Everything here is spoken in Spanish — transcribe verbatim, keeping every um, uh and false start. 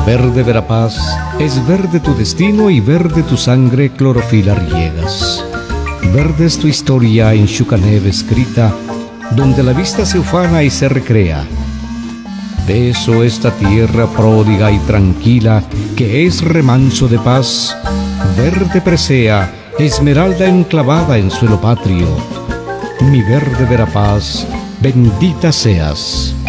Verde Verapaz, es verde tu destino y verde tu sangre clorofila riegas. Verde es tu historia en Xucaneb escrita, donde la vista se ufana y se recrea. De eso esta tierra pródiga y tranquila, que es remanso de paz, verde presea, esmeralda enclavada en suelo patrio. Mi verde Verapaz, bendita seas.